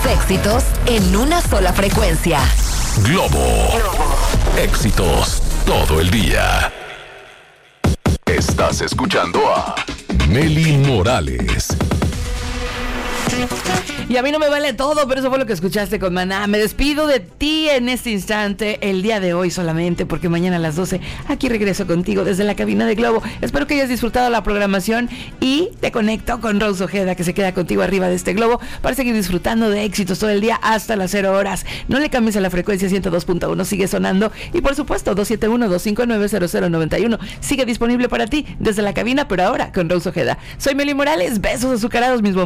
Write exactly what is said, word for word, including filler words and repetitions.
éxitos en una sola frecuencia. Globo. Éxitos todo el día. Estás escuchando a Mely Morales. Y a mí no me vale todo, pero eso fue lo que escuchaste con Maná. Me despido de ti en este instante, el día de hoy solamente, porque mañana a las doce aquí regreso contigo desde la cabina de Globo. Espero que hayas disfrutado la programación y te conecto con Rose Ojeda, que se queda contigo arriba de este globo para seguir disfrutando de éxitos todo el día hasta las cero horas. No le cambies a la frecuencia ciento dos punto uno, sigue sonando. Y por supuesto, dos siete uno, dos cinco nueve, cero cero nueve uno sigue disponible para ti desde la cabina, pero ahora con Rose Ojeda. Soy Mely Morales, besos azucarados, mis